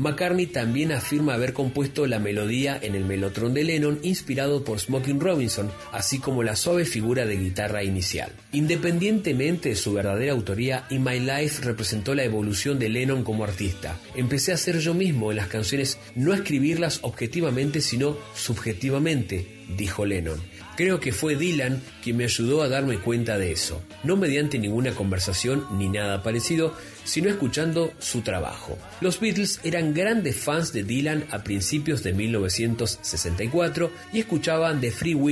McCartney también afirma haber compuesto la melodía en el Mellotron de Lennon, inspirado por Smokey Robinson, así como la suave figura de guitarra inicial. Independientemente de su verdadera autoría, In My Life representó la evolución de Lennon como artista. Empecé a ser yo mismo en las canciones, no a escribirlas objetivamente, sino subjetivamente, dijo Lennon. Creo que fue Dylan quien me ayudó a darme cuenta de eso, no mediante ninguna conversación ni nada parecido, sino escuchando su trabajo. Los Beatles eran grandes fans de Dylan a principios de 1964 y escuchaban The Free Will